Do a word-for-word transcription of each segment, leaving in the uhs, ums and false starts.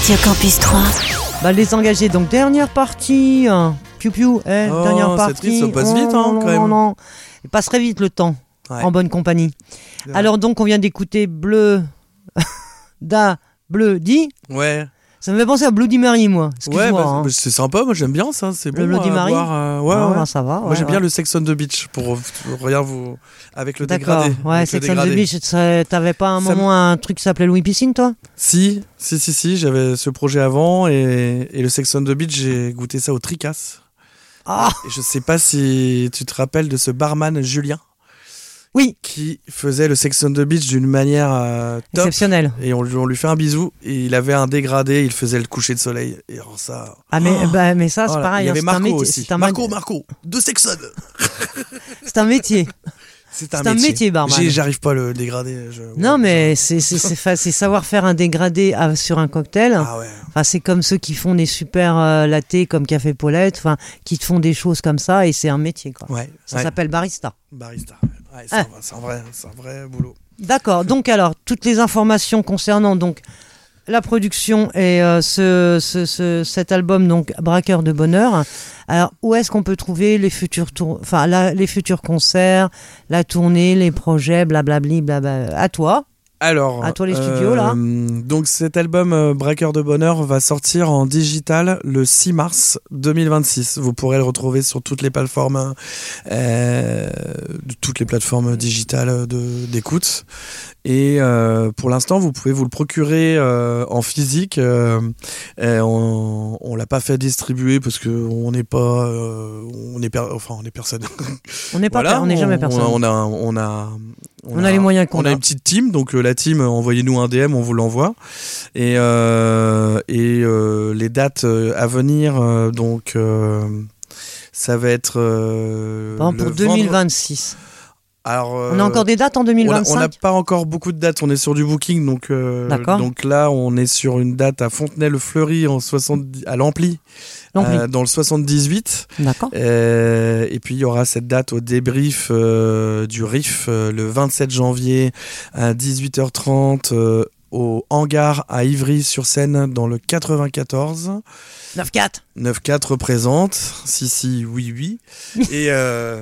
Radio Campus trois. Bah, les engagés, donc dernière partie. Hein. Piu piu, eh, oh, dernière partie. C'est triste, ça passe vite, hein, non, quand même. Non, non. Il passe très vite le temps, ouais. En bonne compagnie. Ouais. Alors, donc, on vient d'écouter Bleu. Da, Bleu, Di. Ouais. Ça me fait penser à Bloody Mary, moi. Ouais, bah, hein. c'est sympa, moi j'aime bien ça, c'est le bon. Bloody Mary. Euh, ouais, ah, ouais. Non, ça va. Moi ouais, j'aime ouais. bien le Sex on the Beach pour, pour rien vous. Avec le D'accord. dégradé. Ouais, Sex on the Beach, t'avais pas un ça moment m... un truc qui s'appelait Louis Piscine, toi ? Si, si, si, si, j'avais ce projet avant et, et le Sex on the Beach, j'ai goûté ça au Tricas. Ah. Et je sais pas si tu te rappelles de ce barman Julien. Oui. Qui faisait le Sex on the Beach d'une manière euh, top. Exceptionnelle. Et on, on lui fait un bisou. Et il avait un dégradé, il faisait le coucher de soleil. Et alors ça. Ah, mais, oh. bah, mais ça, c'est voilà. pareil. Il y avait hein, Marco un métier, aussi. Un Marco, Marco, de Sexon. C'est un métier. C'est un, c'est métier. un métier, barman. J'ai, j'arrive pas à le dégrader. Je... Non, ouais, mais je... c'est, c'est, c'est, fa- c'est savoir faire un dégradé à, sur un cocktail. Ah ouais. Enfin, c'est comme ceux qui font des super euh, lattés comme Café Paulette, enfin, qui te font des choses comme ça, et c'est un métier, quoi. Ouais. Ça ouais. s'appelle barista. Barista. Ouais, c'est, ah. un, c'est, un vrai, c'est un vrai boulot. D'accord. Donc alors, toutes les informations concernant donc la production et euh, ce, ce, ce, cet album donc Braqueur de bonheur. Alors où est-ce qu'on peut trouver les futurs tour... enfin la, les futurs concerts, la tournée, les projets, blablabli, blabla. À toi. Alors, à toi les studios euh, là. Donc cet album euh, Braqueur de bonheur va sortir en digital le six mars deux mille vingt-six. Vous pourrez le retrouver sur toutes les plateformes, euh, toutes les plateformes digitales de, d'écoute. Et euh, pour l'instant, vous pouvez vous le procurer euh, en physique. Euh, on, on l'a pas fait distribuer parce que on n'est pas, euh, on est, per- enfin on est personne. On n'est pas, voilà, on n'est jamais personne. On a, on a, on a, on a, a les moyens qu'on on a. a une petite team, donc euh, la team, envoyez-nous un D M, on vous l'envoie. Et euh, et euh, les dates à venir, euh, donc euh, ça va être euh, bon, pour deux mille vingt-six. Vendre... Alors, euh, on a encore des dates en deux mille vingt-cinq. On n'a pas encore beaucoup de dates, on est sur du booking, donc, euh, donc là on est sur une date à Fontenay-le-Fleury en soixante-dix, à l'Ampli, euh, dans le soixante-dix-huit. D'accord. Euh, et puis il y aura cette date au débrief euh, du R I F euh, le vingt-sept janvier à dix-huit heures trente euh, au hangar à Ivry-sur-Seine dans le quatre-vingt-quatorze. neuf quatre. neuf quatre représente. Si, si, oui, oui. Et, euh...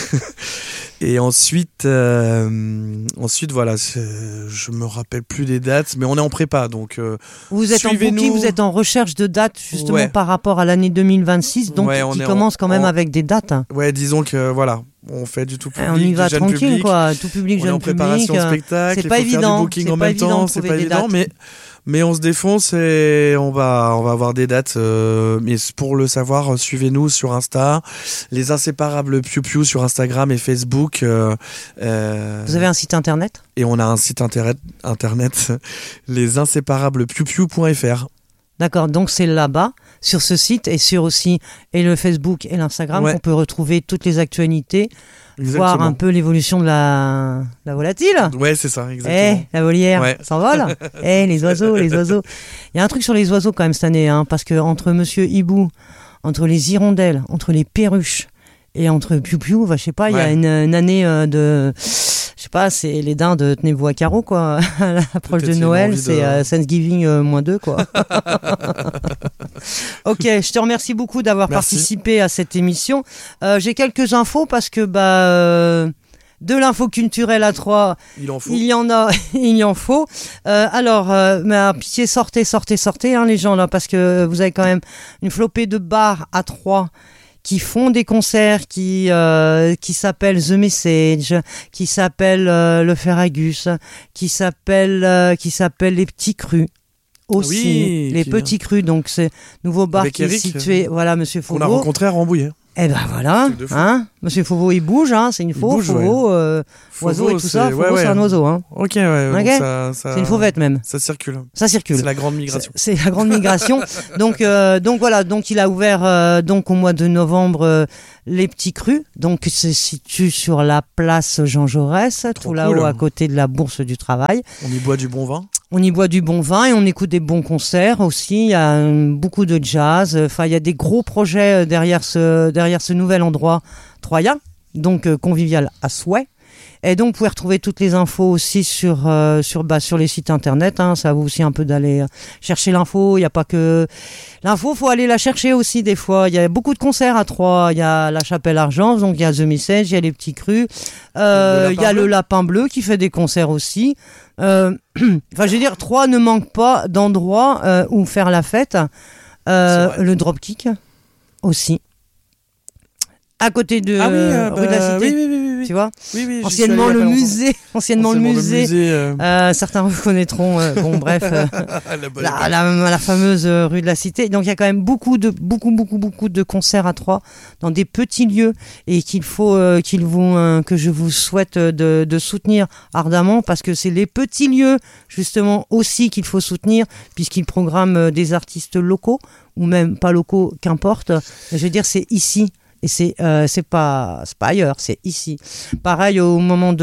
et ensuite, euh... ensuite, voilà, c'est... je me rappelle plus des dates, mais on est en prépa. Donc, euh... vous êtes en booking, vous êtes en recherche de dates justement ouais. par rapport à l'année deux mille vingt-six, donc ouais, qui commence en... quand même en... avec des dates. Ouais, disons que voilà. On fait du tout public, on y va du jeune tranquille, public. Quoi. Tout public, on jeune est en préparation public. de spectacle. C'est pas il faut évident. Faire du booking c'est en pas même temps, c'est pas évident, mais mais on se défonce et on va on va avoir des dates. Euh, mais pour le savoir, suivez-nous sur Insta, les inséparables Piu Piu sur Instagram et Facebook. Euh, euh, Vous avez un site internet ? Et on a un site internet, internet les inséparables piu piu point f r. D'accord, donc c'est là-bas, sur ce site et sur aussi et le Facebook et l'Instagram ouais. qu'on peut retrouver toutes les actualités, exactement. Voir un peu l'évolution de la, la volatile. Ouais, c'est ça, exactement. Eh, la volière, ouais. s'envole. Eh, les oiseaux, les oiseaux. Il y a un truc sur les oiseaux quand même cette année, hein, parce que entre Monsieur Hibou, entre les hirondelles, entre les perruches et entre Piu Piu, bah, je sais pas, il ouais. y a une, une année euh, de... Je sais pas, c'est les dindes, tenez-vous à carreau, quoi. À l'approche de Noël, c'est de... euh, Thanksgiving euh, moins deux, quoi. Ok, je te remercie beaucoup d'avoir Merci. participé à cette émission. Euh, j'ai quelques infos parce que, bah, euh, de l'info culturelle à trois, il, en faut. il y en a, il y en faut. Euh, alors, euh, mais à pitié, sortez, sortez, sortez, hein, les gens, là, parce que vous avez quand même une flopée de bars à trois qui font des concerts qui euh, qui s'appellent The Message, qui s'appellent euh, Le Ferragus, qui s'appellent euh, qui s'appellent Les Petits Crus aussi, oui, les Petits Crus. Donc c'est nouveau bar Avec qui Eric, est situé, voilà, Monsieur Fauveau. On a rencontré à Rambouillet. Eh ben voilà, hein, Monsieur Fauveau il bouge, hein, c'est une faux, Fauveau, ouais. euh, oiseau et tout ça. Fauveau ouais, ouais. c'est un oiseau, hein. Ok, ouais. Okay. Donc ça, ça, c'est une fauvette même. Ça circule. Ça circule. C'est la grande migration. C'est, c'est la grande migration. donc, euh, donc voilà, donc il a ouvert euh, donc au mois de novembre euh, les Petits Crus. Donc se situe sur la place Jean Jaurès, Trop tout cool. là-haut à côté de la Bourse du Travail. On y boit du bon vin. On y boit du bon vin et on écoute des bons concerts aussi. Il y a euh, beaucoup de jazz. Enfin, il y a des gros projets derrière ce derrière ce nouvel endroit troyen, donc euh, convivial à souhait. Et donc, vous pouvez retrouver toutes les infos aussi sur euh, sur bah, sur les sites internet. Hein. Ça vaut aussi un peu d'aller chercher l'info. Il y a pas que l'info, faut aller la chercher aussi des fois. Il y a beaucoup de concerts à Troyes. Il y a la Chapelle Argence, donc il y a The Message, il y a les Petits Crus. Euh, il y a le Lapin Bleu qui fait des concerts aussi. Euh, enfin, je veux dire, Troyes ne manque pas d'endroits euh, où faire la fête. Euh, le Dropkick aussi. À côté de ah oui, euh, rue bah, de la Cité, oui, oui, oui, oui. tu vois. Oui, oui, anciennement le musée, anciennement, anciennement le musée. Le musée euh... Euh, certains reconnaîtront. Euh, bon, bref, euh, la, la, la, la fameuse euh, rue de la Cité. Donc il y a quand même beaucoup de beaucoup beaucoup beaucoup de concerts à Troyes dans des petits lieux et qu'il faut euh, qu'il vous euh, que je vous souhaite de, de soutenir ardemment parce que c'est les petits lieux justement aussi qu'il faut soutenir puisqu'ils programment des artistes locaux ou même pas locaux, qu'importe. Je veux dire, c'est ici. Et c'est euh, c'est pas c'est pas ailleurs, c'est ici. Pareil au moment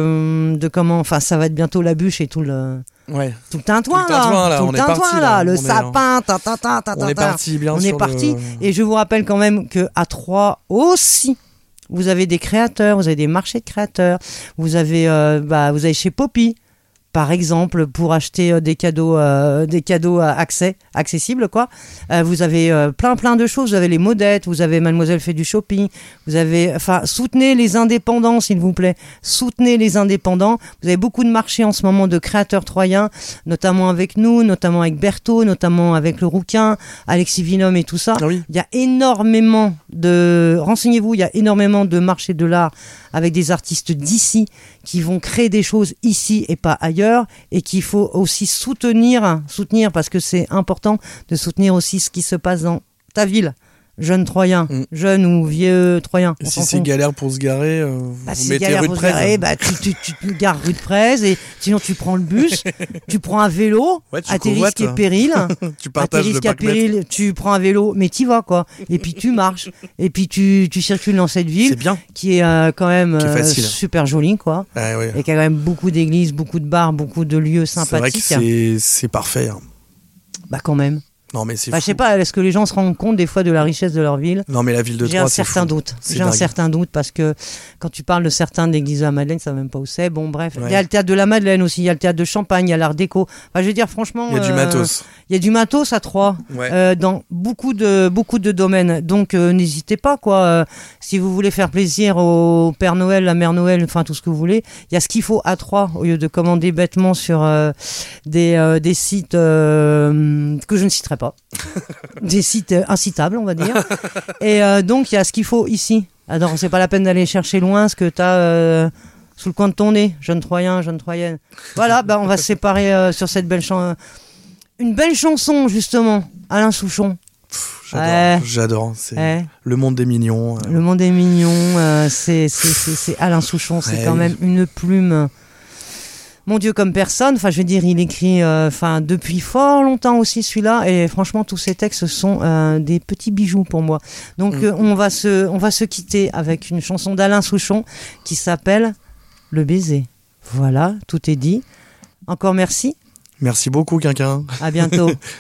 de de comment, enfin ça va être bientôt la bûche et tout le ouais. tout le tintouin tout le tintouin, là, là, tout on le est tintouin parti, là, là, le on sapin, ta ta ta ta ta. On est parti bien On sur est parti. le... Et je vous rappelle quand même que à Troyes aussi, vous avez des créateurs, vous avez des marchés de créateurs, vous avez euh, bah vous avez chez Poppy. Par exemple, pour acheter euh, des cadeaux, euh, des cadeaux à accès, accessibles, quoi. Euh, vous avez euh, plein, plein de choses. Vous avez les modettes, vous avez Mademoiselle fait du shopping. Vous avez, enfin, soutenez les indépendants, s'il vous plaît. Soutenez les indépendants. Vous avez beaucoup de marchés en ce moment de créateurs troyens, notamment avec nous, notamment avec Berthaud, notamment avec le Rouquin, Alexis Vinum et tout ça. Ah oui. Il y a énormément de, renseignez-vous, il y a énormément de marchés de l'art avec des artistes d'ici qui vont créer des choses ici et pas ailleurs et qu'il faut aussi soutenir, soutenir parce que c'est important de soutenir aussi ce qui se passe dans ta ville. Jeune Troyen, mm. jeune ou vieux Troyen. Et si c'est galère pour se garer, euh, bah, vous si mettez rue de Prez. Bah, tu, tu, tu te gares rue de Prez et sinon tu prends le bus, tu prends un vélo, ouais, à tes risques et périls. Tu partages le parc péril, tu prends un vélo, mais t'y vas quoi. Et puis tu marches. Et puis tu, tu circules dans cette ville bien. qui est euh, quand même euh, super jolie quoi. Ah, ouais. Et qui a quand même beaucoup d'églises, beaucoup de bars, beaucoup de lieux sympathiques. C'est vrai que c'est, c'est parfait. Hein. Bah quand même. Non mais c'est bah, je sais pas, est-ce que les gens se rendent compte des fois de la richesse de leur ville? Non mais la ville de J'ai Troyes, un certain doute. J'ai dingue. un certain doute parce que quand tu parles de certains de l'église de la Madeleine, ça ne savent même pas où c'est. Bon bref, il ouais. y a le théâtre de la Madeleine aussi, il y a le théâtre de Champagne, il y a l'Art déco. Enfin, je veux dire franchement, il y a euh, du matos. Il y a du matos à Troyes ouais. euh, dans beaucoup de beaucoup de domaines. Donc euh, n'hésitez pas quoi. Euh, si vous voulez faire plaisir au Père Noël, la Mère Noël, enfin tout ce que vous voulez, il y a ce qu'il faut à Troyes au lieu de commander bêtement sur euh, des euh, des sites euh, que je ne citerai pas. Des sites incitables, on va dire. Et euh, donc, il y a ce qu'il faut ici. Alors, c'est pas la peine d'aller chercher loin ce que tu as euh, sous le coin de ton nez, jeune Troyen, jeune Troyenne. Voilà, bah, on va se séparer euh, sur cette belle chanson. Une belle chanson, justement, Alain Souchon. Pff, j'adore, ouais. j'adore. C'est ouais. Le monde des mignons. Le monde des mignons, euh, c'est, c'est, c'est, c'est Alain Souchon, c'est ouais. quand même une plume. Mon Dieu, comme personne, enfin je veux dire, il écrit enfin euh, depuis fort longtemps aussi celui-là, et franchement tous ces textes sont euh, des petits bijoux pour moi. Donc mmh. euh, on va se on va se quitter avec une chanson d'Alain Souchon qui s'appelle Le baiser. Voilà, tout est dit. Encore merci. Merci beaucoup, Quinquin. À bientôt.